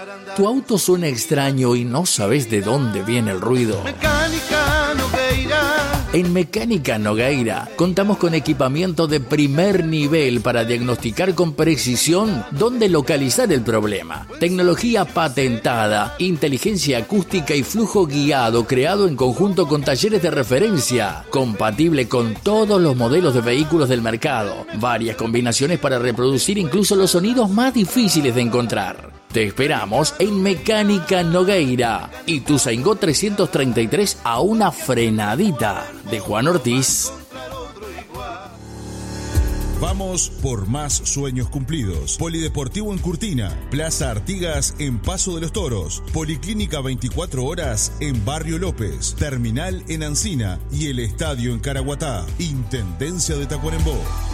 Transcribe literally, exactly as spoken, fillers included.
¿Tu auto suena extraño y no sabes de dónde viene el ruido? Mecánica Nogueira. En Mecánica Nogueira contamos con equipamiento de primer nivel para diagnosticar con precisión dónde localizar el problema. Tecnología patentada, inteligencia acústica y flujo guiado creado en conjunto con talleres de referencia, compatible con todos los modelos de vehículos del mercado. Varias combinaciones para reproducir incluso los sonidos más difíciles de encontrar. Te esperamos en Mecánica Nogueira. Ituzaingó trescientos treinta y tres a una frenadita de Juan Ortiz. Vamos por más sueños cumplidos. Polideportivo en Curtina, Plaza Artigas en Paso de los Toros, Policlínica veinticuatro horas en Barrio López, Terminal en Ancina y el Estadio en Caraguatá. Intendencia de Tacuarembó.